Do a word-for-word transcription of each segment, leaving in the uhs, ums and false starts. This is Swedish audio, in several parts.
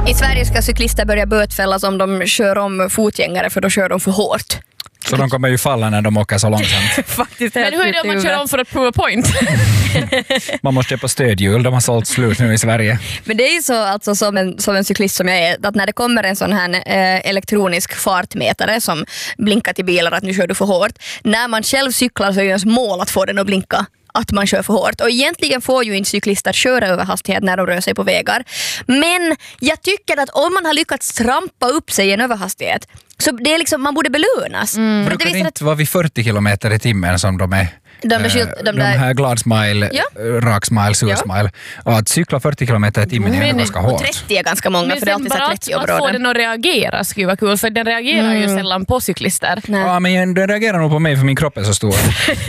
I Sverige ska cyklister börja bötfällas om de kör om fotgängare för då kör de för hårt. Så de kommer ju falla när de åker så långsamt. Faktiskt. Men hur är det om man kör om för att prova point? Man måste köpa stödhjul, de har sålt slut nu i Sverige. Men det är ju så alltså, som, en, som en cyklist som jag är, att när det kommer en sån här eh, elektronisk fartmätare som blinkar till bilar att nu kör du för hårt. När man själv cyklar så är ens mål att få den att blinka att man kör för hårt. Och egentligen får ju inte cyklister köra över hastighet när de rör sig på vägar. Men jag tycker att om man har lyckats trampa upp sig i en överhastighet så det är liksom, man borde belönas. Mm. För Brukar det det visar inte vara vid fyrtio kilometer i timmen som de är De, är skylt, de, de här glad smile, ja. rak smile, sur Ja. smile. Och att cykla fyrtio kilometer i timmen är Men- ganska och hårt. trettio är ganska många Men för det är sen alltid så bara här att, trettio att få områden. den att reagera skulle vara kul, för den reagerar ju sällan på cyklister. Nej. Ja, men den reagerar nog på mig för min kropp är så stor.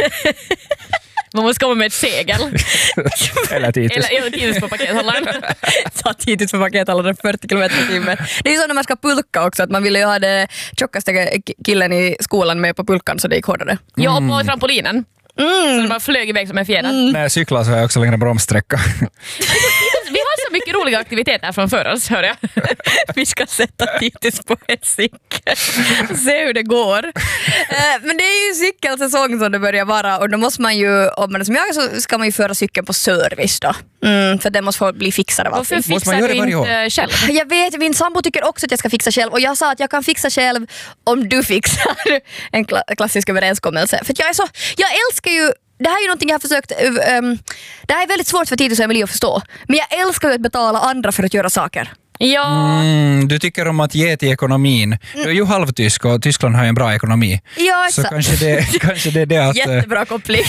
Man måste komma med ett segel. Eller titus. Eller, eller titus på pakethållaren. Satt hittills för pakethållaren fyrtio kilometer i timmen. Det är ju så när man ska pulka också, att man ville ju ha det tjockaste killen i skolan med på pulkan så det gick hårdare. Ja, och på trampolinen. Mm. Så det bara flög iväg som en fjäder. När jag cyklar så har jag också längre bromssträcka. Vi har så mycket roliga aktiviteter framför oss, hör jag. Vi ska sätta hittills på en cykel och se hur det går. Eh, Men det är ju cykelsäsong som det börjar vara och då måste man ju, om man är som jag så ska man ju föra cykeln på service då. Mm, för det måste få bli fixad av Varför allting. Måste man fixar göra du det varje inte själv? Jag vet, min sambo tycker också att jag ska fixa själv och jag sa att jag kan fixa själv om du fixar. En kla- klassisk överenskommelse. För att jag är så, jag älskar ju, det här är ju någonting jag har försökt, um, det här är väldigt svårt för Titus och Emilie att förstå. Men jag älskar ju att betala andra för att göra saker. Ja, Mm, du tycker om att ge till ekonomin. Du är ju halvtysk och Tyskland har ju en bra ekonomi. Ja, Så exakt. kanske det, kanske det är det att eh, Jättebra koppling.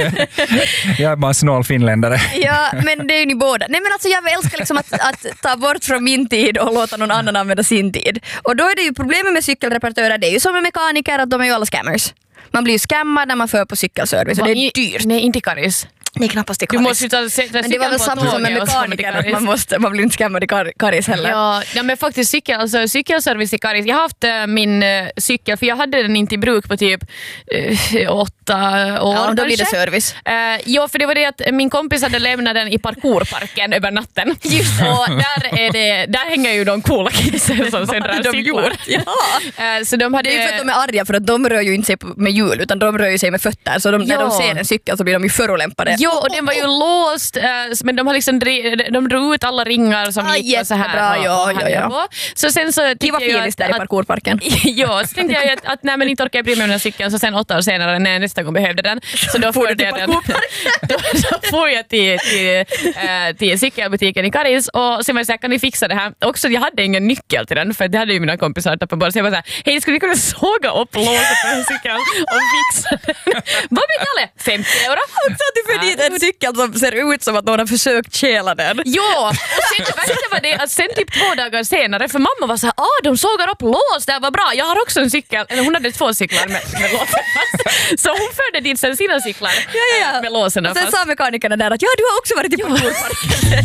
jag är bara en snål finländare. Ja, men det är ju ni båda. Nej men alltså jag älskar liksom att, att ta bort från min tid och låta någon annan använda sin tid. Och då är det ju problemet med cykelreparatörer, det är ju som med mekaniker att de är ju alla scammers. Man blir ju scammad när man för på cykelservice och det är dyrt. Nej, inte Karis. Det är knappast i Du Karis. måste ju ta, sätta Men det var väl samma som med mekaniker att man, måste, man blir inte scammad i Kar- Karis heller. Ja, ja, men faktiskt cykel, alltså, cykelservice i Karis. Jag har haft äh, min äh, cykel, för jag hade den inte i bruk på typ äh, åtta år. Ja, då blir det kanske. service. Äh, ja, för det var det att min kompis hade lämnat den i parkourparken över natten. Just och där, är det, där hänger ju de coola kidsen som sen drar cyklar. Ja. Äh, så de hade, Det är ju för att de är arga för att de rör ju inte sig på- med hjul utan de rör ju sig med fötter så de, när Ja. de ser en cykel så blir de ju förolämpade. ja, och den var ju låst, äh, men de har liksom dri- de drog ut alla ringar som Ah, gick och så här. jättebra, och- ja, och ja, hade ja. på. Så sen så Kiva tyckte jag ju filis där i att, parkourparken. ja, så tänkte jag ju att, att nej, men inte orkar jag bry mig om den cykeln, så sen åtta år senare när jag nästa gång behövde den så då får jag den. Då, då får jag till, till, äh, till cykelbutiken i Karis och sen var jag så här, kan ni fixa det här? Också jag hade ingen nyckel till den för det hade ju mina kompisar tappat bara så jag var så här, hej skulle ni kunna såga upp låset på den cykeln och fixa den? Vad betalar jag? femtio euro? Så att du får dit en cykel som ser ut som att någon har försökt stjäla den. Ja, och sen det värsta var det att sen typ två dagar senare, för mamma var så här, ah, de sågar upp lås, det här var bra, jag har också en cykel, eller hon hade två cyklar med, med låsen fast. Så hon förde dit sen sina cyklar Ja, ja, ja. med låsen Och sen fast. sa mekanikerna där att ja, du har också varit i parkourparken.